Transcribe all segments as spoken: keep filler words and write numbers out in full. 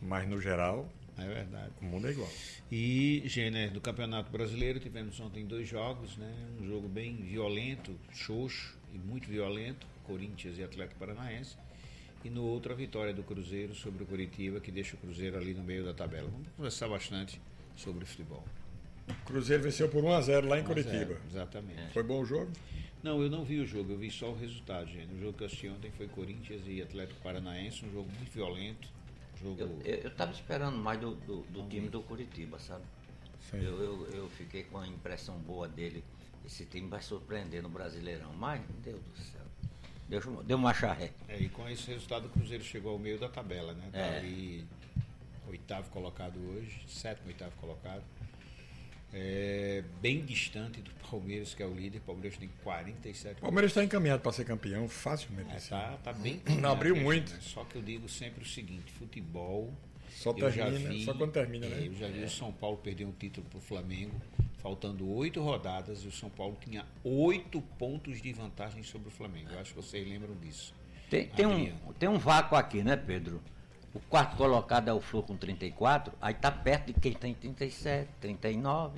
Mas no geral, É verdade. o mundo é igual. E, Gêner, do Campeonato Brasileiro, tivemos ontem dois jogos, né? Um jogo bem violento, xoxo e muito violento, Corinthians e Atlético Paranaense. E no outro, a vitória do Cruzeiro sobre o Coritiba, que deixa o Cruzeiro ali no meio da tabela. Vamos conversar bastante sobre futebol. O Cruzeiro venceu por um a zero lá em um a zero, Curitiba. Exatamente. Foi bom o jogo? Não, eu não vi o jogo, eu vi só o resultado, gente. O jogo que eu assisti ontem foi Corinthians e Atlético Paranaense, um jogo muito violento. Jogo... Eu estava esperando mais do, do, do time do Curitiba, sabe? Sim. Eu, eu, eu fiquei com a impressão boa dele. Esse time vai surpreender no Brasileirão. Mas, Deus do céu. Deu, deu uma charré. É, e com esse resultado o Cruzeiro chegou ao meio da tabela, né? Tá É. ali oitavo colocado hoje, sétimo, oitavo colocado. É, bem distante do Palmeiras, que é o líder. O Palmeiras tem quarenta e sete. O Palmeiras está encaminhado para ser campeão facilmente. É, esse tá, ano. tá bem. Não abriu né, muito. né? Só que eu digo sempre o seguinte: futebol. Só eu já termina, vi, só quando termina, é, né? Eu já vi o São Paulo perder um título para o Flamengo, faltando oito rodadas, e o São Paulo tinha oito pontos de vantagem sobre o Flamengo. Eu acho que vocês lembram disso. Tem, tem, um, Adriano. tem um vácuo aqui, né, Pedro? O quarto colocado é o Flu com trinta e quatro, aí tá perto de quem tem trinta e sete, trinta e nove.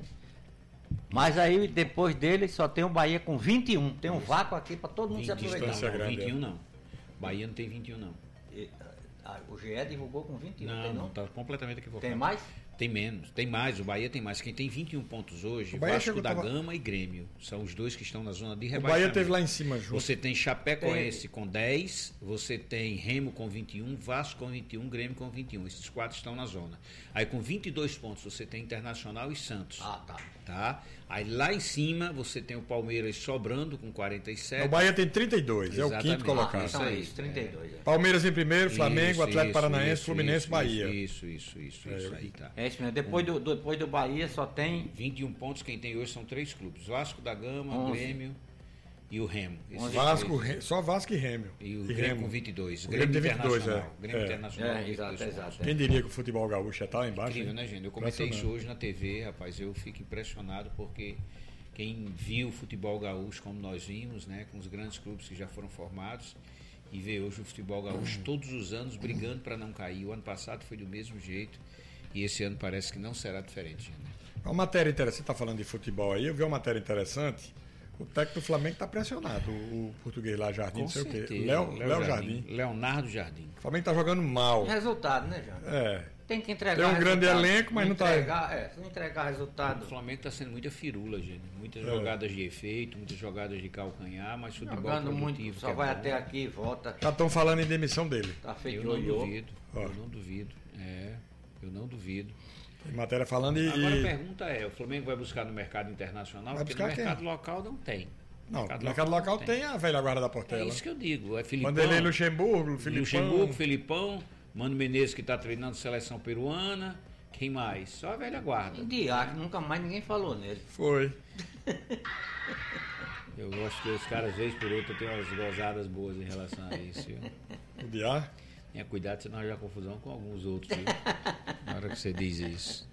Mas aí depois dele só tem o Bahia com vinte e um. Tem um vácuo aqui para todo mundo se vinte, aproveitar. distância não, grande, vinte e um é. não. Bahia não tem vinte e um não. E, ah, o G E divulgou com vinte e um, Não, tem não, não? tá completamente equivocado. Tem mais? Tem menos, tem mais, o Bahia tem mais. Quem tem vinte e um pontos hoje, O Bahia Vasco chegou, da tava- Gama e Grêmio. São os dois que estão na zona de O rebaixamento. Bahia teve lá em cima junto. Você tem Chapecoense com dez, você tem Remo com vinte e um, Vasco com vinte e um, Grêmio com vinte e um. Esses quatro estão na zona. Aí com vinte e dois pontos você tem Internacional e Santos. Ah, tá. Tá? Aí lá em cima você tem o Palmeiras sobrando com quarenta e sete. O Bahia tem trinta e dois, é o Exatamente. quinto colocado. Ah, então é aí, isso, trinta e dois. É, Palmeiras em primeiro, Flamengo, Isso, Atlético isso, Paranaense, isso, Fluminense, isso, Bahia. Isso, isso, isso, isso, aí tá. é isso mesmo. Depois do, depois do Bahia só tem vinte e um pontos, quem tem hoje são três clubes: Vasco da Gama, onze. Grêmio e o Remo. Esses Vasco, três. Re- só Vasco e Rêmio. E o E Grêmio Remo. com vinte e dois. O Grêmio Grêmio tem vinte e dois, Internacional. é. Grêmio É. Internacional. É, vinte e dois exato, pontos. exato. Quem diria que o futebol gaúcho já está lá embaixo? Incrível, hein? né, gente? Eu comentei isso Impressionante. hoje na T V, rapaz. Eu fico impressionado porque quem viu o futebol gaúcho como nós vimos, né, com os grandes clubes que já foram formados, e vê hoje o futebol gaúcho todos os anos brigando para não cair. O ano passado foi do mesmo jeito e esse ano parece que não será diferente, né? Uma matéria interessante, você está falando de futebol aí, eu vi uma matéria interessante. O técnico do Flamengo está pressionado, o, o português lá, Jardim, Com não sei o quê. certeza. Léo, Léo Jardim. Leonardo Jardim. O Flamengo está jogando mal. resultado, né, Jânio? É. Tem que entregar Tem um grande resultado. elenco, mas não tá- entregar, é, se não entregar O resultado. Flamengo está sendo muita firula, gente. Muitas É. jogadas de efeito, muitas jogadas de calcanhar, mas futebol Jogando muito, produtivo. só que é vai bom. até aqui e volta. Já estão falando em demissão dele. Tá feito Eu não ioiô. duvido. Ó. Eu não duvido. É, eu não duvido. Tem matéria falando e. Agora a e- pergunta é, o Flamengo vai buscar no mercado internacional? Vai Porque no buscar quem? mercado local não tem. Não, no mercado local não tem a velha guarda da É Portela. isso que eu digo. É Filipão, Vanderlei Luxemburgo, Filipão. Luxemburgo, Filipão, Mano Menezes que está treinando seleção peruana. Quem mais? Só a velha guarda. Diaco, nunca mais ninguém falou nele. Foi. Eu gosto que os caras, vez por outra, têm umas gozadas boas em relação a isso. Viu? O Diá. Tenha cuidado, senão arranjar confusão com alguns outros. Viu? Na hora que você diz isso.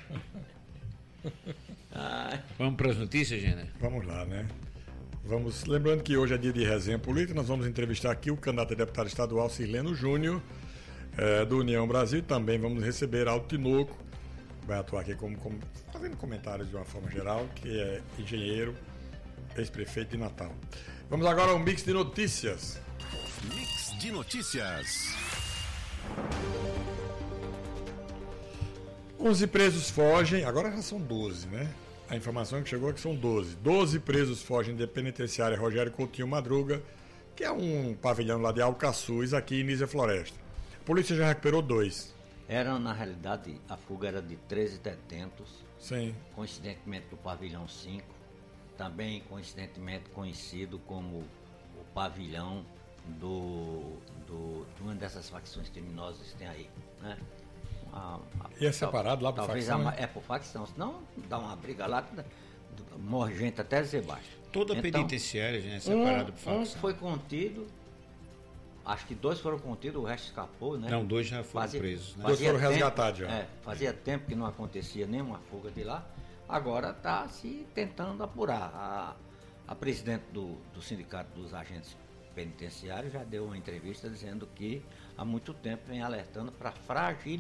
Vamos para as notícias, Gêner? Vamos lá, né? Vamos, lembrando que hoje é dia de resenha política, nós vamos entrevistar aqui o candidato a deputado estadual Cirleno Júnior, é, do União Brasil. Também vamos receber Aldo Tinoco, vai atuar aqui como, como fazendo comentários de uma forma geral, que é engenheiro, ex-prefeito de Natal. Vamos agora ao mix de notícias. Mix de notícias. onze presos fogem, agora já são doze, né? A informação que chegou é que são doze. doze presos fogem da penitenciária Rogério Coutinho Madruga, que é um pavilhão lá de Alcaçuz, aqui em Nísia Floresta. A polícia já recuperou dois. Era, na realidade, a fuga era de treze detentos, Sim. coincidentemente do pavilhão cinco, também coincidentemente conhecido como o pavilhão do, do, de uma dessas facções criminosas que tem aí, né? A, a, E é separado lá por talvez facção, a, né? É por facção, senão dá uma briga lá, que dá- morre gente até dizer baixo. Toda Então, penitenciária, gente, é separada por um, um facção. foi contido, acho que dois foram contidos, o resto escapou, né? Não, dois já foram Fazia- presos, né? Dois fazia foram tempo- resgatados já. É, fazia tempo que não acontecia nenhuma fuga de lá. Agora está se tentando apurar. A, a presidente do, do Sindicato dos Agentes Penitenciários já deu uma entrevista dizendo que há muito tempo vem alertando para fragilidade